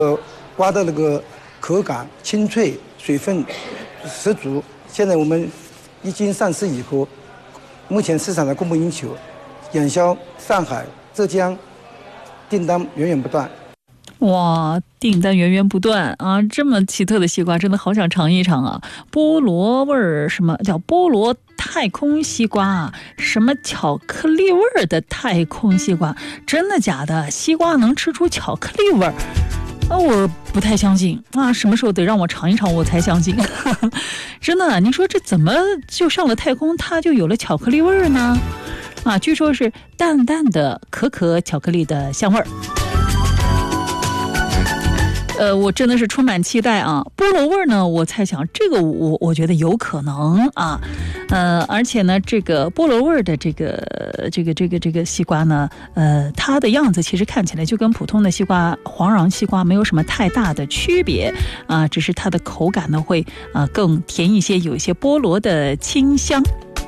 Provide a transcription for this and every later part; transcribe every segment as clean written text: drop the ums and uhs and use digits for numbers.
瓜的那个口感清脆，水分十足。现在我们一经上市以后，目前市场上供不应求，远销上海、浙江，订单源源不断。 哇，订单源源不断啊！这么奇特的西瓜，真的好想尝一尝啊！菠萝味儿，什么叫菠萝太空西瓜啊？什么巧克力味儿的太空西瓜？真的假的？西瓜能吃出巧克力味儿？我不太相信啊！什么时候得让我尝一尝我才相信？真的，你说这怎么就上了太空，它就有了巧克力味儿呢？啊，据说是淡淡的可可巧克力的香味儿。我真的是充满期待啊！菠萝味呢，我猜想这个我觉得有可能啊，而且呢，这个菠萝味的这个西瓜呢，它的样子其实看起来就跟普通的西瓜、黄瓤西瓜没有什么太大的区别啊，只是它的口感呢会更甜一些，有一些菠萝的清香。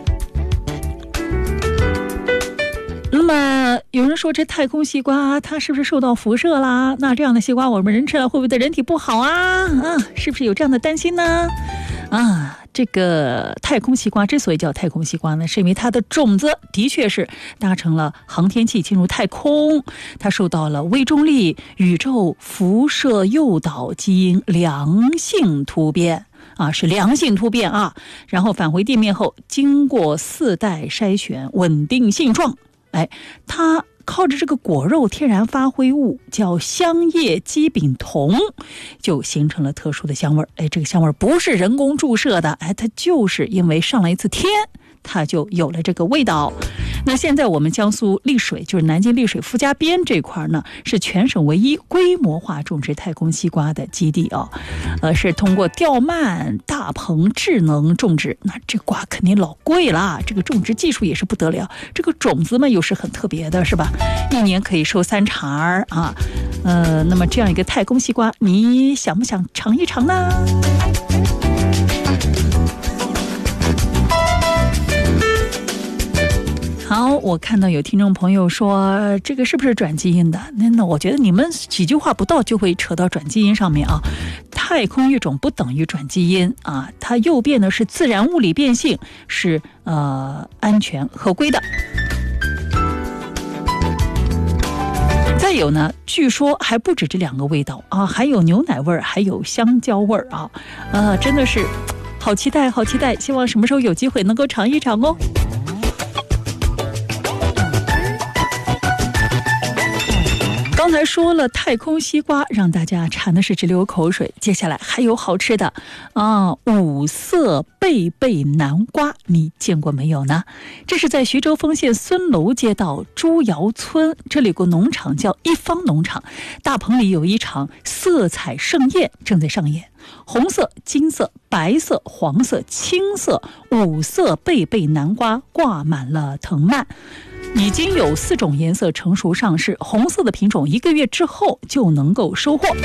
那么有人说这太空西瓜它是不是受到辐射啦？那这样的西瓜我们人吃了会不会对人体不好啊？是不是有这样的担心呢？这个太空西瓜之所以叫太空西瓜呢，是因为它的种子的确是搭乘了航天器进入太空，它受到了微重力、宇宙辐射诱导基因良性突变。是良性突变啊，然后返回地面后，经过4代筛选，稳定性状。它靠着这个果肉天然发挥物叫香叶基丙酮，就形成了特殊的香味。这个香味不是人工注射的，它就是因为上了一次天，它就有了这个味道。那现在我们江苏丽水，就是南京丽水傅家边这块呢，是全省唯一规模化种植太空西瓜的基地是通过吊蔓大棚智能种植。那这瓜肯定老贵了，这个种植技术也是不得了，这个种子嘛又是很特别的，是吧？一年可以收3茬啊。那么这样一个太空西瓜，你想不想尝一尝呢？好，我看到有听众朋友说这个是不是转基因的？那我觉得你们几句话不到就会扯到转基因上面啊。太空育种不等于转基因啊，它诱变的是自然物理变性，是安全合规的。再有呢，据说还不止这2个味道啊，还有牛奶味儿，还有香蕉味儿啊，真的是好期待，好期待！希望什么时候有机会能够尝一尝哦。刚才说了太空西瓜，让大家馋的是直流口水。接下来还有好吃的五色贝贝南瓜，你见过没有呢？这是在徐州丰县孙楼街道朱窑村，这里有个农场叫一方农场，大棚里有一场色彩盛宴正在上演。红色、金色、白色、黄色、青色5色贝贝南瓜挂满了藤蔓，已经有4种颜色成熟上市，红色的品种1个月之后就能够收获。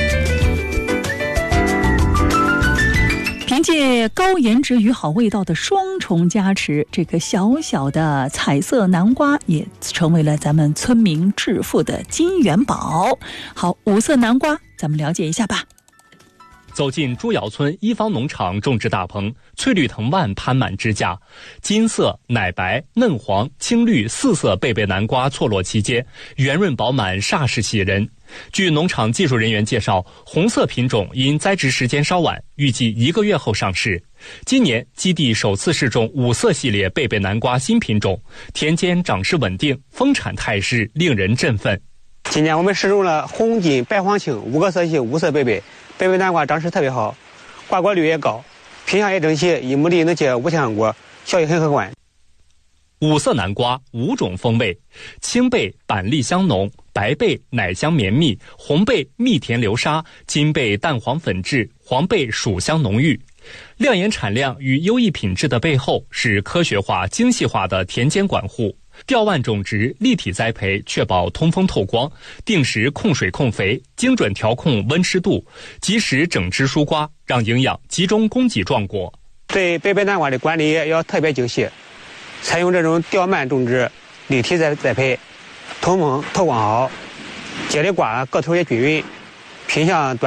凭借高颜值与好味道的双重加持，这个小小的彩色南瓜也成为了咱们村民致富的金元宝。好，5色南瓜咱们了解一下吧。 走进朱窑村一方农场种植大棚，翠绿藤蔓攀满枝架，金色、奶白、嫩黄、青绿4色贝贝南瓜错落其间，圆润饱满，煞是喜人。据农场技术人员介绍，红色品种因栽植时间稍晚，预计1个月后上市。今年基地首次试种5色系列贝贝南瓜新品种，田间长势稳定，丰产态势令人振奋。 今年我们试种了红、金、白、黄、青5个色系5色贝贝南瓜，长势特别好，挂果率也高，品相也整齐，一亩地能结5箱果，效益很可观。 5色南瓜5种风味，青贝板栗香浓，白贝奶香绵密，红贝蜜甜流沙，金贝淡黄粉质，黄贝薯香浓郁。亮眼产量与优异品质的背后，是科学化精细化的田间管护。吊蔓种植，立体栽培，确保通风透光，定时控水控肥，精准调控温湿度，及时整枝疏瓜，让营养集中供给壮果。 对贝贝南瓜的管理要特别精细，采用这种吊蔓种植，立体栽培，通风透光好，结的瓜个头也均匀， 偏向短。